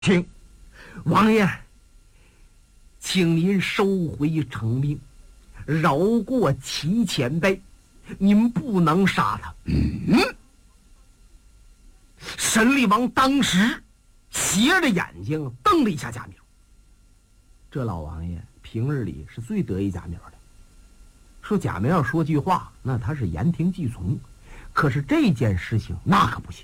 请王爷，请您收回成命，饶过齐前辈，您不能杀他。沈厉王当时斜着眼睛瞪了一下贾明。这老王爷平日里是最得意贾明的，说贾明要说句话，那他是言听计从。可是这件事情那可不行。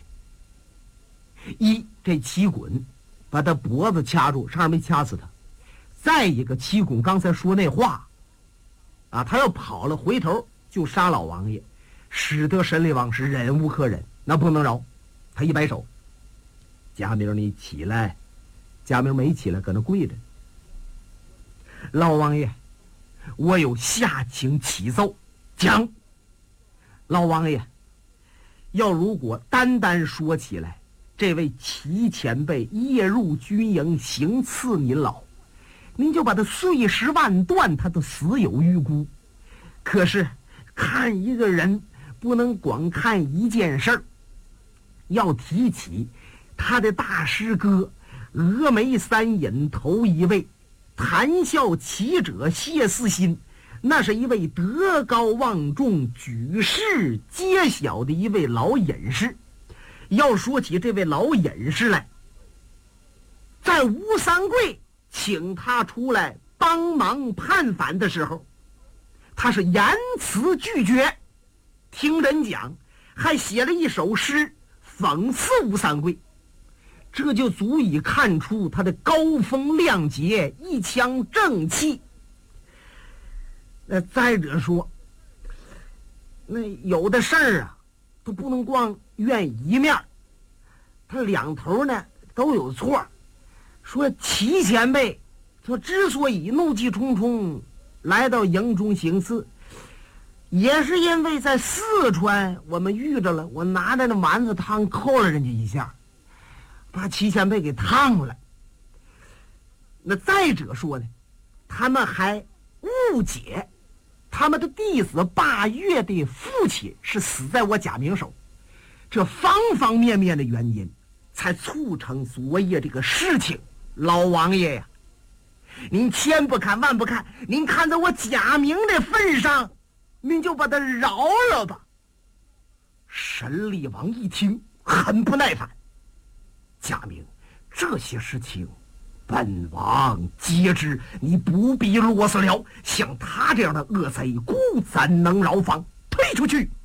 这齐衮把他脖子掐住，差点没掐死他。再一个，齐衮刚才说那话啊，他要跑了，回头就杀老王爷，使得沈厉王是忍无可忍，那不能饶。他一摆手，贾明你起来。贾明没起来，搁那跪着。老王爷，我有下情启奏，讲。老王爷，要如果单说起来，这位齐前辈夜入军营行刺您老，您就把他碎尸万段，他都死有余辜。可是看一个人不能光看一件事儿，要提起他的大师哥峨眉三隐头一位谈笑奇者谢四新，那是一位德高望重、举世皆晓的一位老隐士。要说起这位老隐士来，在吴三桂请他出来帮忙叛反的时候，他是言辞拒绝，听人讲还写了一首诗讽刺吴三桂，这就足以看出他的高风亮节、一腔正气。再者说，那有的事儿啊都不能光怨一面，他两头呢都有错。说齐前辈他之所以怒气冲冲来到营中行刺，也是因为在四川我们遇着了，我拿着那丸子汤扣了人家一下，把齐前辈给烫了。那再者说呢，他们还误解他们的弟子霸月的父亲是死在我贾明手，这方方面面的原因才促成昨夜这个事情。老王爷呀，您千不看万不看，您看在我贾明的份上，您就把他饶了吧。沈厉王一听很不耐烦，贾明，这些事情本王皆知，你不必啰嗦了。像他这样的恶贼，孤怎能饶放？退出去！